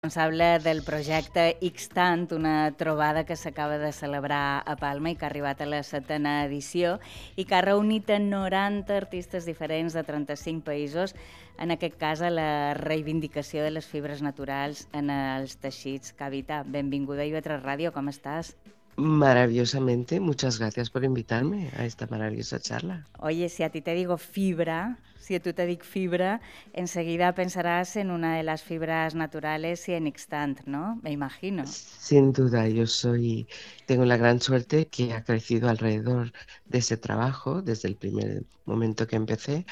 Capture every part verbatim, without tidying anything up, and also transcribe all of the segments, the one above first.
Responsable del projecte Xtant, una trobada que s'acaba de celebrar a Palma i que ha arribat a la setena edició i que ha reunit a noranta artistes diferents de trenta-cinc països, en aquest cas a la reivindicació de les fibres naturals en els teixits. Kavita, benvinguda a i ve tres Ràdio, com estàs? Maravillosamente, muchas gracias por invitarme a esta maravillosa charla. Oye, si a ti te digo fibra, si a tú te digo fibra, enseguida pensarás en una de las fibras naturales y en Xtant, ¿no? Me imagino. Sin duda, yo soy, tengo la gran suerte que ha crecido alrededor de ese trabajo desde el primer momento que empecé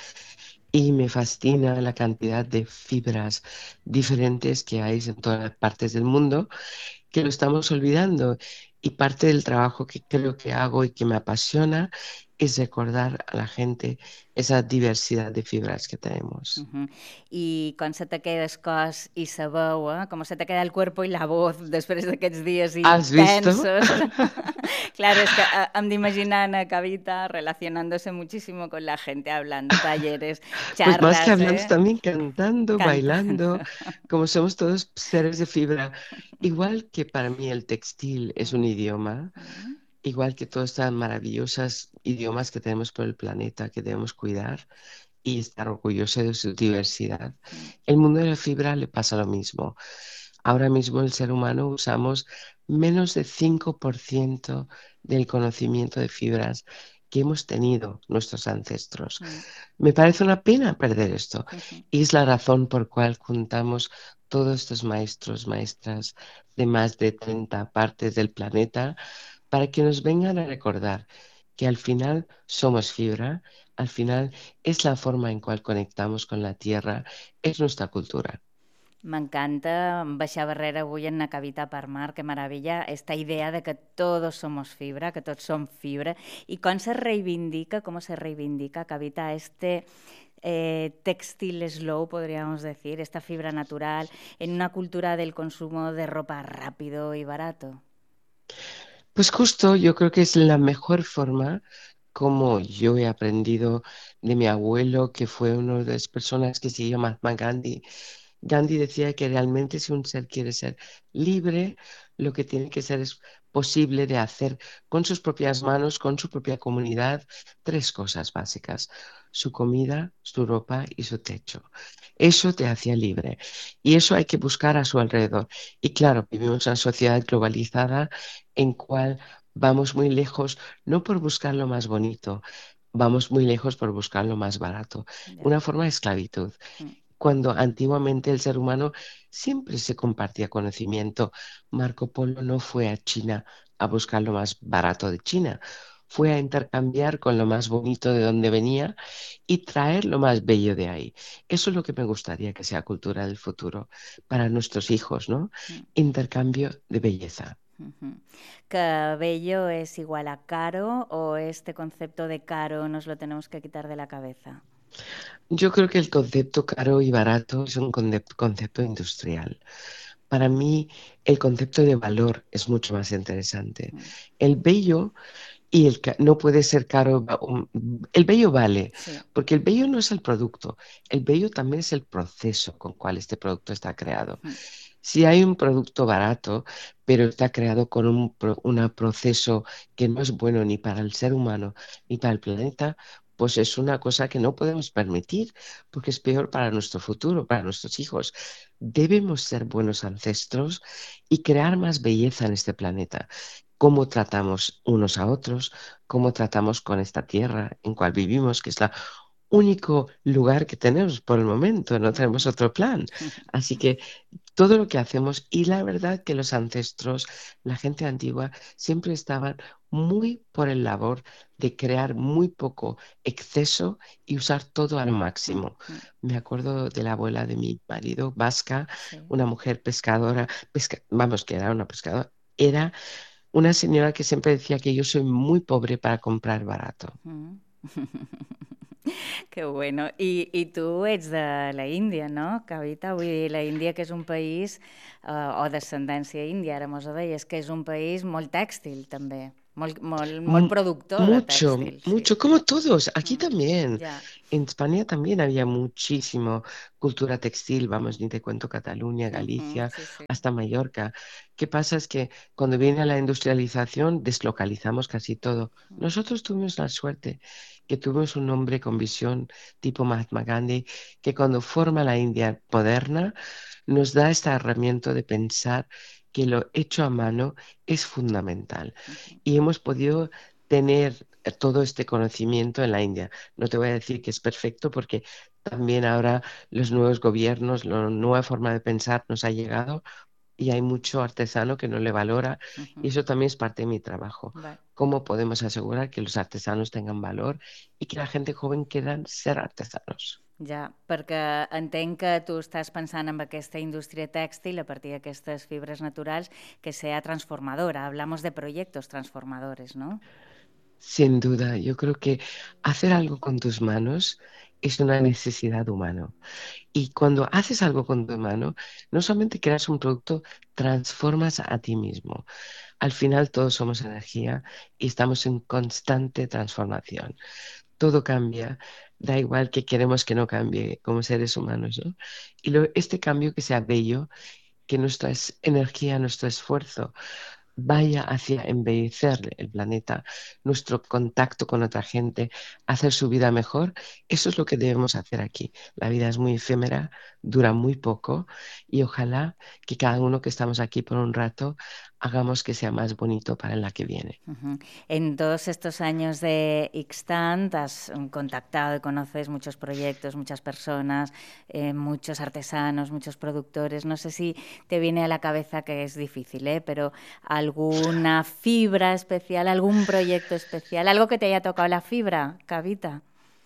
y me fascina la cantidad de fibras diferentes que hay en todas las partes del mundo, que lo estamos olvidando. Y parte del trabajo que creo que hago y que me apasiona es recordar a la gente esa diversidad de fibras que tenemos. Uh -huh. I com se te queda el cos i la veu, eh? Com se te queda el cuerpo i la voz després d'aquests dies ¿Has visto? intensos. Claro, es que uh, hem d'imaginar a Kavita relacionándose muchísimo con la gente, hablando, talleres, Pues más que charlas, hablando, ¿eh? también cantando, bailando, Cantando. como somos todos seres de fibra. Igual que para mí el textil es un idioma, igual que todas estas maravillosas idiomas que tenemos por el planeta que debemos cuidar y estar orgullosos de su diversidad, el mundo de la fibra le pasa lo mismo. Ahora mismo el ser humano usamos menos de cinco por ciento del conocimiento de fibras que hemos tenido nuestros ancestros. Me parece una pena perder esto y es la razón por cual juntamos todos estos maestros, maestras de más de treinta partes del planeta para que nos vengan a recordar que al final somos fibra, al final es la forma en cual conectamos con la tierra, es nuestra cultura. M'encanta baixar barrera avui en una Kavita per mar, que meravella esta idea de que todos somos fibra, que tots som fibra, y com se reivindica, cómo se reivindica, Kavita, este eh, textil slow, podríamos decir, esta fibra natural, en una cultura del consumo de ropa rápido y barato. Pues justo yo creo que es la mejor forma como yo he aprendido de mi abuelo, que fue una de las personas que siguió Mahatma Gandhi. Gandhi decía que realmente si un ser quiere ser libre, lo que tiene que ser es posible de hacer con sus propias manos, con su propia comunidad, tres cosas básicas: su comida, su ropa y su techo. Eso te hacía libre y eso hay que buscar a su alrededor. Y claro, vivimos en una sociedad globalizada en cual vamos muy lejos, no por buscar lo más bonito, vamos muy lejos por buscar lo más barato. Ya. Una forma de esclavitud Mm. cuando antiguamente el ser humano siempre se compartía conocimiento. Marco Polo no fue a China a buscar lo más barato de China, fue a intercambiar con lo más bonito de donde venía y traer lo más bello de ahí. Eso es lo que me gustaría que sea cultura del futuro para nuestros hijos, ¿no? Mm. Intercambio de belleza. Ujú. ¿Que bello es igual a caro o este concepto de caro nos lo tenemos que quitar de la cabeza? Yo creo que el concepto caro y barato es un concepto, concepto industrial. Para mí, el concepto de valor es mucho más interesante. El bello y el ca- no puede ser caro. va- um, El bello vale, Sí. porque el bello no es el producto, el bello también es el proceso con cual este producto está creado. Mm. Si hay un producto barato, pero está creado con un pro- una proceso que no es bueno ni para el ser humano ni para el planeta, pues es una cosa que no podemos permitir, porque es peor para nuestro futuro, para nuestros hijos. Debemos ser buenos ancestros y crear más belleza en este planeta. Cómo tratamos unos a otros, cómo tratamos con esta tierra en cual vivimos, que es la único lugar que tenemos por el momento, no tenemos otro plan. Así que todo lo que hacemos, y la verdad que los ancestros, la gente antigua, siempre estaban muy por el labor de crear muy poco exceso y usar todo al Mm, máximo. mm, Me acuerdo de la abuela de mi marido, vasca, sí. una mujer pescadora, pesca- vamos, que era una pescadora, era una señora que siempre decía que yo soy muy pobre para comprar barato. Mm. Que bueno. I, I tu ets de la Índia, no, Kavita? Vull dir, la Índia, que és un país, eh, o descendència índia, ara mos ho deies, que és un país molt tèxtil, també, Molt, molt, molt Mu- productor de Mucho, tèxtil, sí. mucho, como todos, aquí Mm, también. ja. En España también había muchísimo cultura textil, vamos, Mm, ni te cuento Cataluña, mhm, Galicia, sí, sí. hasta Mallorca. ¿Qué pasa? Es que cuando viene la industrialización, deslocalizamos casi todo. Mm, Nosotros tuvimos la suerte que tuvimos un hombre con visión tipo Mahatma Gandhi, que cuando forma la India moderna, nos da esta herramienta de pensar que lo hecho a mano es fundamental mhm, y hemos podido tener eh, todo este conocimiento en la India. No te voy a decir que es perfecto porque también ahora los nuevos gobiernos, la nueva forma de pensar nos ha llegado y hay mucho artesano que no le valora y mhm. eso también es parte de mi trabajo. Va. ¿Cómo podemos asegurar que los artesanos tengan valor y que la gente joven quieran ser artesanos? Ja, perquè entenc que tu estàs pensant en aquesta indústria tèxtil a partir d'aquestes fibres naturals que sea transformadora. Hablamos de proyectos transformadores, ¿no? Sin duda, yo creo que hacer algo con tus manos es una necesidad humana. Y cuando haces algo con tu mano, no solamente creas un producto, transformas a ti mismo. Al final todos somos energía y estamos en constante transformación. Todo cambia, da igual que queremos que no cambie como seres humanos, ¿no? Y lo- este cambio que sea bello, que nuestra es- energía, nuestro esfuerzo vaya hacia embellecer el planeta, nuestro contacto con otra gente, hacer su vida mejor, eso es lo que debemos hacer aquí. La vida es muy efímera, dura muy poco y ojalá que cada uno que estamos aquí por un rato hagamos que sea más bonito para la que viene. Ujú. En todos estos años de Ixtant has mm, contactado y conoces muchos proyectos, muchas personas, eh, muchos artesanos, muchos productores. No sé si te viene a la cabeza que es difícil, ¿eh? Pero alguna fibra especial, algún proyecto especial, algo que te haya tocado la fibra, Kavita.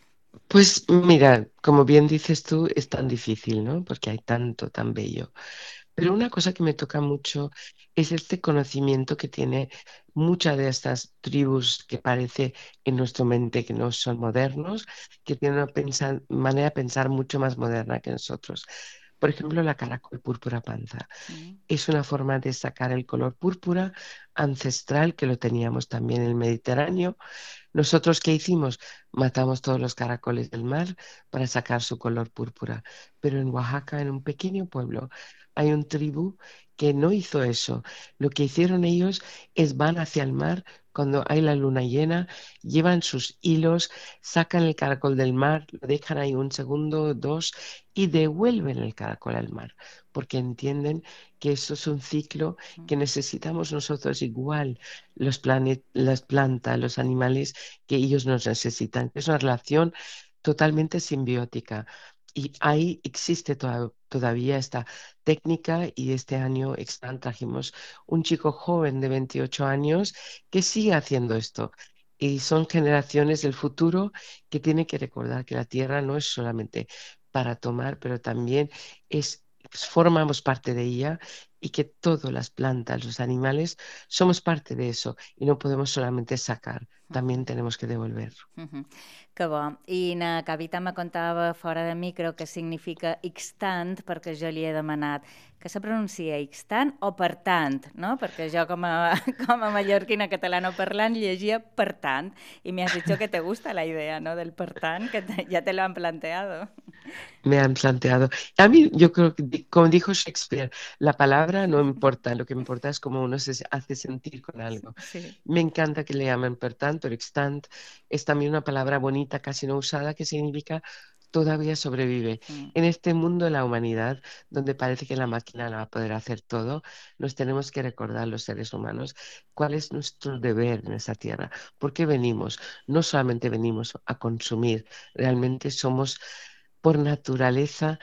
Pues mira, como bien dices tú, es tan difícil, ¿no? Porque hay tanto, tan bello. Pero una cosa que me toca mucho es este conocimiento que tiene muchas de estas tribus que parece en nuestra mente que no son modernos, que tienen una pensa- manera de pensar mucho más moderna que nosotros. Por ejemplo, la caracol púrpura panza. Mm, Es una forma de sacar el color púrpura ancestral que lo teníamos también en el Mediterráneo. ¿Nosotros qué hicimos? Matamos todos los caracoles del mar para sacar su color púrpura. Pero en Oaxaca, en un pequeño pueblo, hay un tribu que no hizo eso. Lo que hicieron ellos es van hacia el mar cuando hay la luna llena, llevan sus hilos, sacan el caracol del mar, lo dejan ahí un segundo, dos y devuelven el caracol al mar, porque entienden que eso es un ciclo que necesitamos nosotros igual, los planet, las plantas, los animales que ellos nos necesitan. Es una relación totalmente simbiótica. Y ahí existe toda- todavía esta técnica y este año extra trajimos un chico joven de veintiocho años que sigue haciendo esto. Y son generaciones del futuro que tienen que recordar que la tierra no es solamente para tomar, pero también es, formamos parte de ella y que todas las plantas, los animales, somos parte de eso y no podemos solamente sacar, también tenemos que devolver. mhm. Que bo. I na Kavita me contava fora de micro que significa Ixtant, perquè jo li he demanat que se pronuncia Ixtant o per tant, no? Perquè jo com a, com a mallorquina catalano-parlant llegia per tant, i me has dicho que te gusta la idea, ¿no? Del per tant, que te, ya te lo han planteado. Me han planteado. A mí, yo creo que, di- como dijo Shakespeare, la palabra no importa, lo que importa es cómo uno se hace sentir con algo. Sí. Me encanta que le llamen per tanto, el extant es también una palabra bonita, casi no usada, que significa todavía sobrevive. Mm, En este mundo de la humanidad, donde parece que la máquina no va a poder hacer todo, nos tenemos que recordar los seres humanos cuál es nuestro deber en esta tierra. ¿Por qué venimos? No solamente venimos a consumir, realmente somos por naturaleza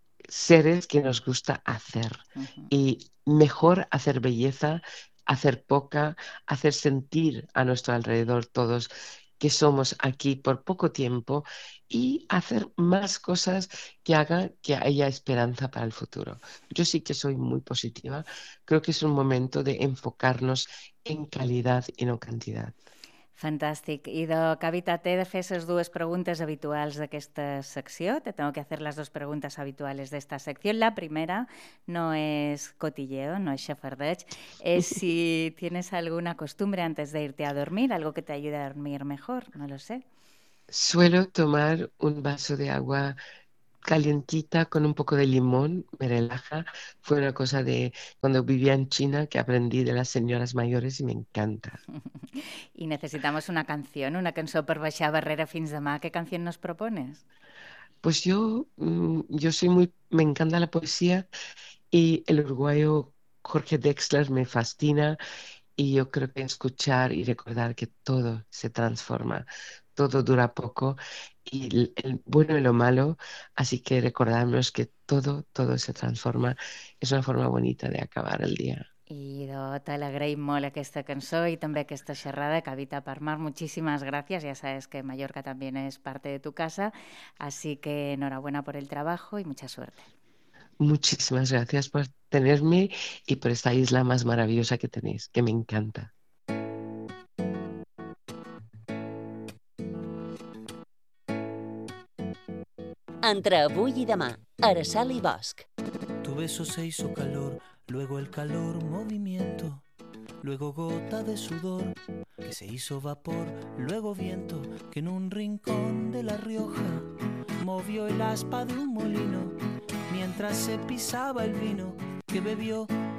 seres que nos gusta hacer mhm, y mejor hacer belleza, hacer poca, hacer sentir a nuestro alrededor todos que somos aquí por poco tiempo y hacer más cosas que hagan que haya esperanza para el futuro. Yo sí que soy muy positiva. Creo que es un momento de enfocarnos en calidad y no cantidad. Fantàstic. I de Kavita, t'he de fer les dues preguntes habituals d'aquesta secció. Te tengo que hacer las dos preguntas habituales de esta sección. La primera no es cotilleo, no es xafardeig, es si tienes alguna costumbre antes de irte a dormir, algo que te ayude a dormir mejor, no lo sé. Suelo tomar un vaso de agua calientita con un poco de limón, me relaja. Fue una cosa de cuando vivía en China que aprendí de las señoras mayores y me encanta. Y necesitamos una canción, una canción per baixar barrera fins demà. ¿Qué canción nos propones? Pues yo, mm, yo soy muy, me encanta la poesía y el uruguayo Jorge Drexler me fascina y yo creo que escuchar y recordar que todo se transforma, todo dura poco y el, el bueno y lo malo, así que recordarnos que todo, todo se transforma es una forma bonita de acabar el día. I de te l'agraïm molt aquesta cançó i també aquesta xerrada, Kavita Parmar. Muchísimas gracias. Ya sabes que Mallorca también es parte de tu casa, así que enhorabuena por el trabajo y mucha suerte. Muchísimas gracias por tenerme y por esta isla más maravillosa que tenéis, que me encanta. Entre avui i demà, Araceli i Bosch. Tu beso se hizo calor, luego el calor movimiento, luego gota de sudor que se hizo vapor, luego viento que en un rincón de La Rioja movió el aspa de un molino mientras se pisaba el vino que bebió